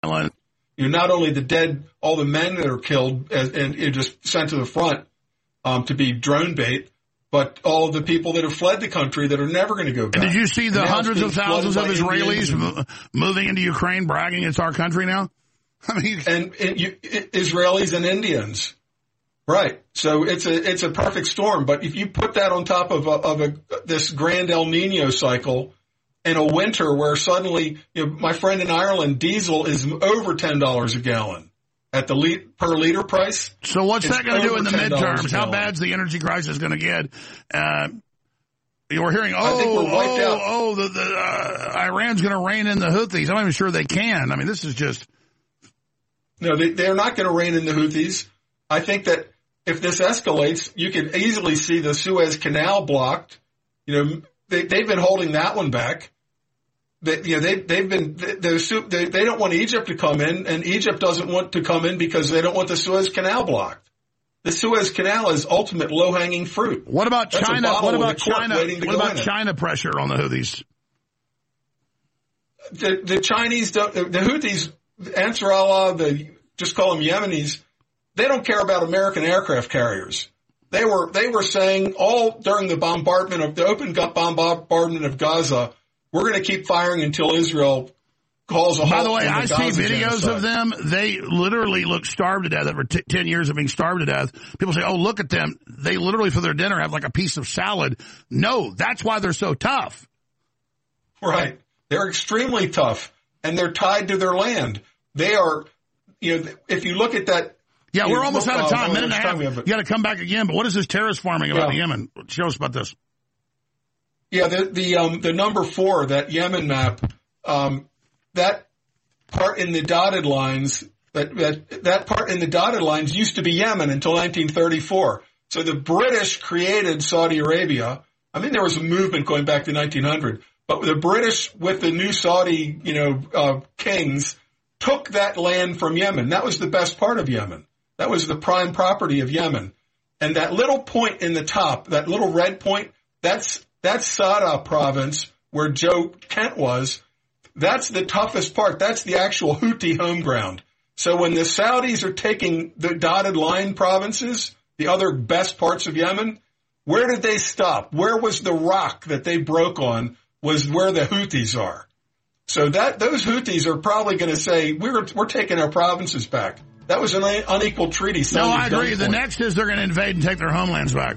Island. Not only the dead, all the men that are killed and just sent to the front to be drone bait, but all of the people that have fled the country that are never going to go back. And did you see the hundreds of thousands of Israelis moving into Ukraine, bragging it's our country now? I mean, Israelis and Indians, right? So it's a perfect storm. But if you put that on top of this grand El Nino cycle in a winter where suddenly, my friend in Ireland, diesel is over $10 a gallon. At the per liter price. So what's that going to do in the midterms? How bad's the energy crisis going to get? You were hearing, Iran's going to rein in the Houthis. I'm not even sure they can. I mean, this is just. No, they're not going to rein in the Houthis. I think that if this escalates, you could easily see the Suez Canal blocked. They've been holding that one back. They don't want Egypt to come in, and Egypt doesn't want to come in because they don't want the Suez Canal blocked. The Suez Canal is ultimate low-hanging fruit. What about China? What about China? What about China pressure on the Houthis? The Chinese don't. The Houthis, Ansar Allah, just call them Yemenis. They don't care about American aircraft carriers. They were saying all during the open bombardment of Gaza. We're going to keep firing until Israel calls a halt. By the way, I see videos of them. They literally look starved to death. After 10 years of being starved to death, people say, oh, look at them. They literally, for their dinner, have like a piece of salad. No, that's why they're so tough. Right. They're extremely tough, and they're tied to their land. They are, if you look at that. Yeah, we're almost out of time. Minute and a half. You got to come back again. But what is this terrorist farming about Yemen? Show us about this. Yeah, the number 4, that Yemen map, that part in the dotted lines, that part in the dotted lines used to be Yemen until 1934. So the British created Saudi Arabia. I mean, there was a movement going back to 1900, but the British with the new Saudi, kings took that land from Yemen. That was the best part of Yemen. That was the prime property of Yemen. And that little point in the top, that little red point, that's Sada province where Joe Kent was. That's the toughest part. That's the actual Houthi home ground. So when the Saudis are taking the dotted line provinces, the other best parts of Yemen, where did they stop? Where was the rock that they broke on was where the Houthis are. So those Houthis are probably going to say, we're taking our provinces back. That was an unequal treaty. No, I agree. The next is they're going to invade and take their homelands back.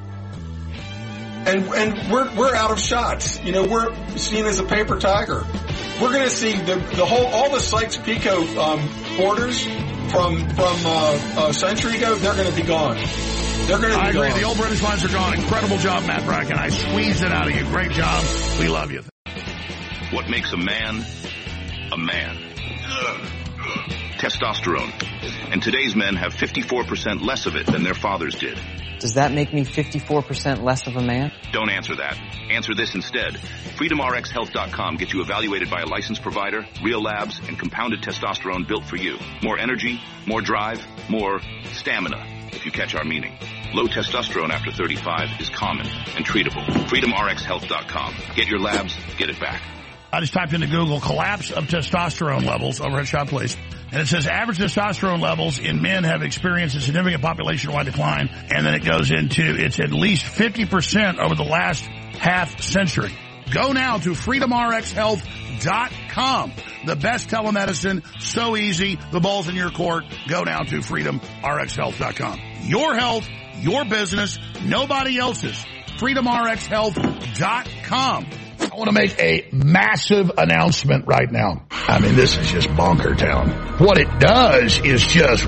And we're out of shots. We're seen as a paper tiger. We're going to see all the Sykes-Picot borders from a century ago. They're going to be gone. They're going to be gone. I agree. The old British lines are gone. Incredible job, Matt Bracken. I squeezed it out of you. Great job. We love you. What makes a man a man? Testosterone. And today's men have 54% less of it than their fathers did. Does that make me 54% less of a man? Don't answer that. Answer this instead. FreedomRxHealth.com gets you evaluated by a licensed provider, real labs, and compounded testosterone built for you. More energy, more drive, more stamina, if you catch our meaning. Low testosterone after 35 is common and treatable. FreedomRxHealth.com. Get your labs, get it back. I just typed into Google collapse of testosterone levels over at Shop Place. And it says average testosterone levels in men have experienced a significant population-wide decline. And then it goes into it's at least 50% over the last half century. Go now to freedomrxhealth.com. The best telemedicine, so easy, the ball's in your court. Go now to freedomrxhealth.com. Your health, your business, nobody else's. freedomrxhealth.com. I want to make a massive announcement right now. I mean, this is just bonker town. What it does is just...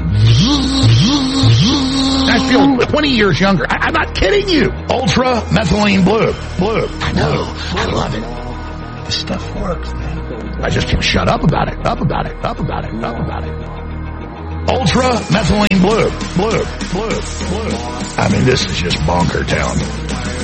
I feel 20 years younger. I'm not kidding you. Ultra methylene blue. I know. I love it. This stuff works, man. I just can't shut up about it. Up about it. Ultra methylene blue. I mean, this is just bonker town.